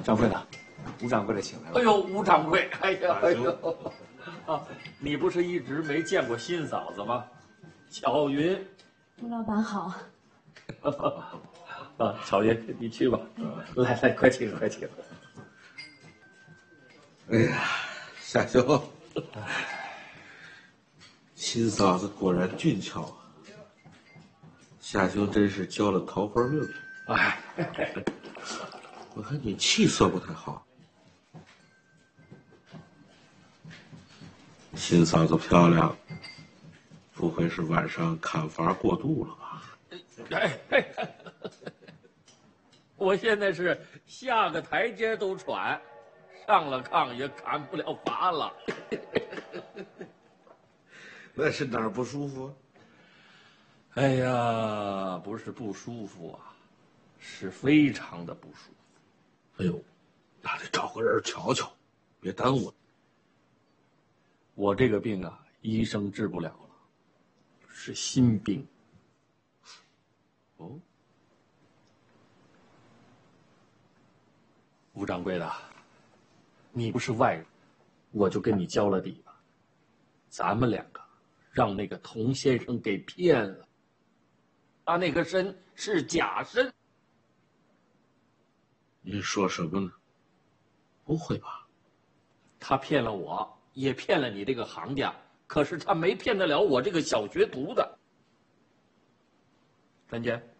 掌柜的，吴掌柜的请来了。 哎呦，吴掌柜，哎呀，哎呦，啊，你不是一直没见过新嫂子吗？巧云， 吴老板好。 啊，巧云，你去吧。来来，快请，快请。 哎呀，夏兄，新嫂子果然俊俏啊！夏兄真是交了桃花运了。 哎， 我看你气色不太好。新嫂子漂亮，不会是晚上砍伐过度了吧？ 哎，我现在是下个台阶都喘，上了炕也砍不了伐了。 那是哪儿不舒服啊？ 哎呀，不是不舒服啊，是非常的不舒服。 哎呦，那得找个人瞧瞧，别耽误了。 我这个病啊，医生治不了了，是心病。 哦， 吴掌柜的，你不是外人，我就跟你交了底吧。咱们两个让那个童先生给骗了，他那个参是假参。 您说什么呢？不会吧？ 他骗了我，也骗了你这个行家，可是他没骗得了我这个小学徒的。三姐。